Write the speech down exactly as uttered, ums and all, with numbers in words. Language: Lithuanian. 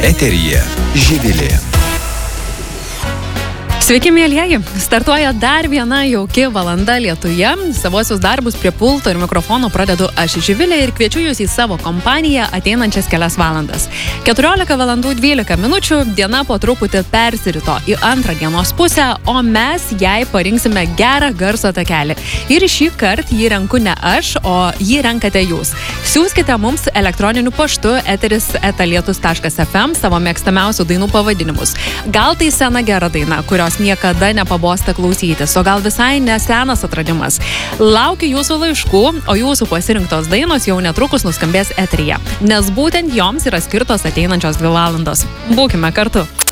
Eteryje Živilė. Sveiki, mielieji! Startuoja dar viena jauki valanda Lietuje. Savosius darbus prie pulto ir mikrofono pradedu aš Živilė ir kviečiu jūs į savo kompaniją ateinančias kelias valandas. keturiolika valandų dvylika minučių, diena po truputį persirito į antrą dienos pusę, o mes jai parinksime gerą garso takelį. Ir šį kartą jį renku ne aš, o jį renkate jūs. Siųskite mums elektroniniu paštu eteris eta lietus taškas ef em savo mėgstamiausių dainų pavadinimus. Gal tai sena gera daina, kurios niekada nepabosta klausytis, o gal visai nesenas atradimas. Laukiu jūsų laiškų, o jūsų pasirinktos dainos jau netrukus nuskambės eteryje, nes būtent joms yra skirtos ateinančios dvi valandos. Būkime kartu.